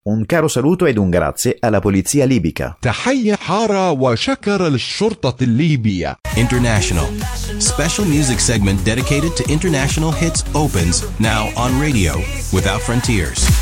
Un caro saluto ed un grazie alla polizia libica. تحية حارة وشكر للشرطة الليبية. International. Special music segment dedicated to international hits opens now on radio without frontiers.